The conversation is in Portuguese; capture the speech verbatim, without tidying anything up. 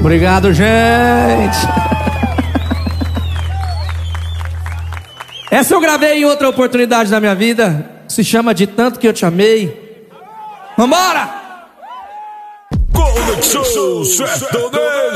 Obrigado, gente. Essa eu gravei em outra oportunidade da minha vida. Se chama De Tanto Que Eu Te Amei. Vambora! Conexão Sertaneja.